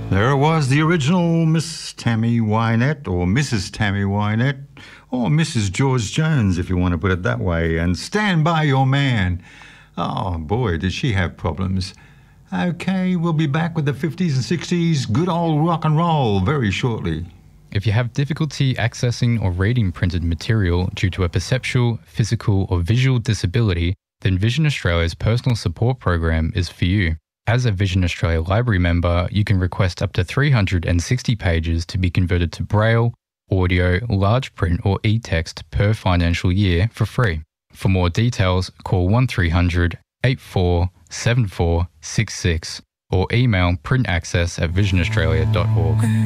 There was the original Miss Tammy Wynette, or Mrs. Tammy Wynette, or Mrs. George Jones, if you want to put it that way, and Stand By Your Man. Oh boy, did she have problems. Okay, we'll be back with the 50s and 60s, good old rock and roll, very shortly. If you have difficulty accessing or reading printed material due to a perceptual, physical or visual disability, then Vision Australia's personal support program is for you. As a Vision Australia Library member, you can request up to 360 pages to be converted to Braille, audio, large print or e-text per financial year for free. For more details, call 1300 847466 or email printaccess@visionaustralia.org.